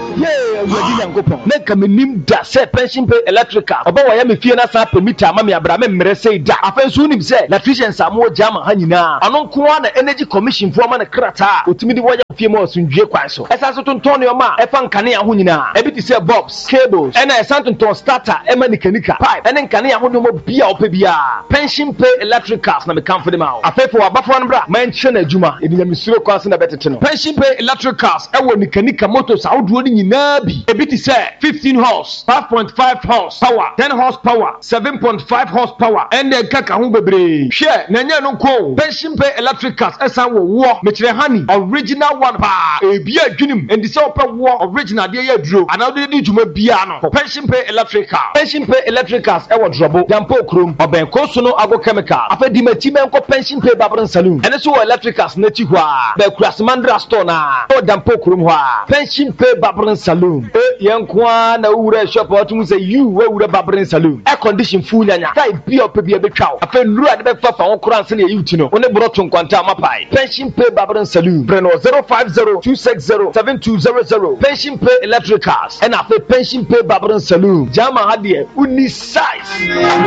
Yeah, we did Yankopon. Make a minim da say pension pay electrical. Oba wa ya me fie na sa permit ama me abra me mmere say da. Afen so nim say electrician Samuel Jama ha nyina. Ano nko na energy commission fo ama na krata. Otimi di woya fie ma osundwe kwan so. Esa so tonton ne ma e fa nkane ho nyina. E bi ti say bulbs, cables, and e san tonton starter e ma nikanika pipe. Ene nkane ho no mo bia opa bia. Pension pay electricals na me kan for dem out. Afefo abafo no bra man hye na adwuma. E nya misuro kwan so na betete no. Pension pay electricals e wo nikanika motors awdo ni nyina bi. E bi ti say 15 horse, 5.5 horse power, 10 horsepower, 7.5 horsepower, and then kaka ho bebre. Hwe na nya no ko. Pension pay electricals esan wo me kire hani original one pa. E bia adwunim and the so wo original de ya duro. Another di dwuma bia no. Pension pay electrical. Pension pay electricals e wo drobo. Dampo krom oben koso no ago chemical. Afedi machi men ko pension pay babron saloon. Ene so electricals na chi hwa. Be Kurasmandra store na. O dampo krom hwa. Pension pay babron saloon. Yenkwa na wura shop otum say you we wura babron saloon. Air condition full nyanya. Tai bia opebia betwa. Afa nuru ade be fa won kranse na yuti no. One broto nkwanta mapai. Pension pay babron saloon. Breno 050-260-7200. Pension pay electricals. And afa pension pay babron saloon. Jama hade uni size.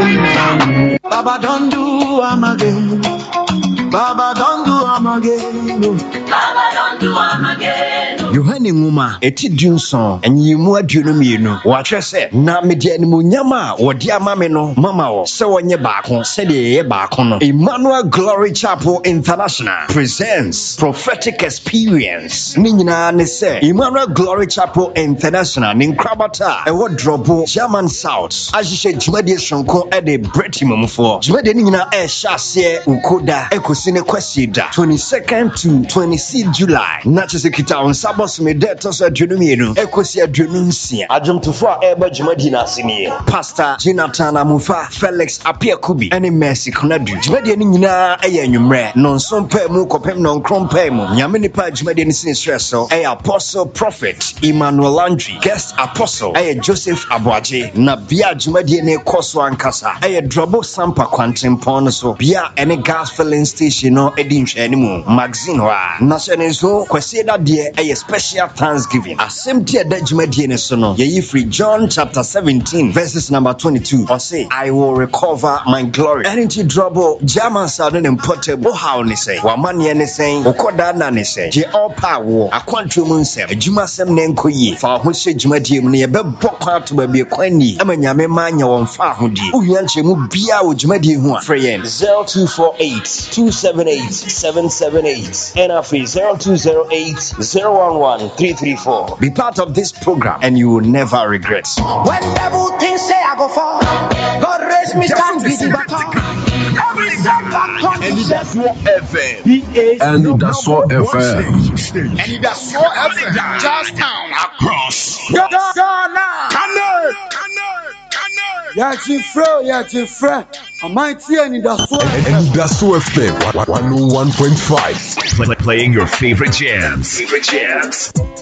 Baba don't do am again. Baba don't do am again. Baba don't do am again. Yohane Nguma eti dunson enyimu aduonu mienu wahwe se na media ni munyama wodi amame no mama wo se wonye baako se de ye baako no. Emmanuel Glory Chapel International presents prophetic experience. Ni nyina ne se Emmanuel Glory Chapel International ni nkrabata e wo drobo German South ajihye jumade sonko e de bretimomfo jumade ni nyina e hyase ukoda ekosine kwasida 22nd to 26th July na chesekita on sabos me deto so aduonu mienu ekosi aduonu nsia adwomtofo a eba jumadi na asenie Pastor Jonathan Amufa Felix Apiakubi ene Mercy Konadu jumade ni nyina e yanwumre no nso mpa mu kopem no nkrompa mu nyame nipa jumade ni sine streso e Apostle Prophet Emmanuel Landry guest apostle e Joseph Aboaje na bia jumade ne koso ankasa e drobo sampa kwantempon so bia ene gas filling station no edi nhwani mu magazine wa na se ne so kwase da de e special thanksgiving assemble da jumade ne so no ye free John chapter 17 verses number 22 or say I will recover my glory energy trouble German sound and portable how ne say wa mane ne say okoda na ne say je all power akwantu mu nsem adwuma sem ne nkoyi fa ho hye jumade mu ne ye bebbo kwato ba bi kwani amanyame manya won fa ho di ohia nchemu bia wo jumade hu a friend 0248278778 and after 0208011334. Be part of this program and you will never regret. When devil things say I go fall, God raise me stand with the baton. Every setback And that's what FM. And that's what FM. And that's what FM. Charlestown across. Ghana. Yachifre. I might see any that's what. And that's what FM. 101.5. Playing your favorite jams.